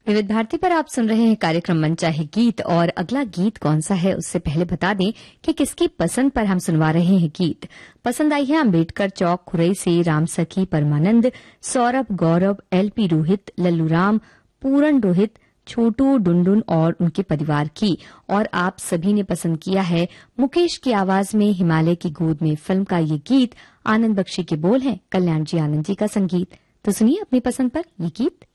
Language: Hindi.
विविध भारती पर आप सुन रहे हैं कार्यक्रम मन चाहे गीत, और अगला गीत कौन सा है उससे पहले बता दें कि किसकी पसंद पर हम सुनवा रहे हैं गीत। पसंद आई है अम्बेडकर चौक खुरई से राम सखी परमानंद, सौरभ, गौरव, एलपी रोहित, लल्लू राम, पूरन रोहित, छोटू, डुनडुन और उनके परिवार की। और आप सभी ने पसंद किया है मुकेश की आवाज में हिमालय की गोद में फिल्म का ये गीत। आनंद बख्शी के बोल हैं, कल्याण जी आनंद जी का संगीत। तो सुनिए अपनी पसंद पर ये गीत।